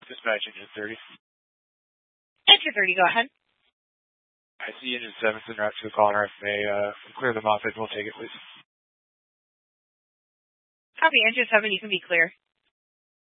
Dispatch Engine 30. Engine 30, go ahead. I see Engine 7's en route to the call on RFA. Clear them off and we'll take it, please. Copy, Engine 7, you can be clear.